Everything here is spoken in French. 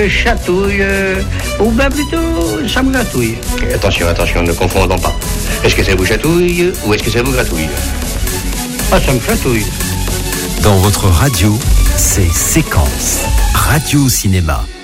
Chatouille, ou bien plutôt, ça me gratouille. Attention, ne confondons pas. Est-ce que ça vous chatouille ou est-ce que ça vous gratouille? Ah, ça me chatouille. Dans votre radio, c'est Séquence Radio Cinéma.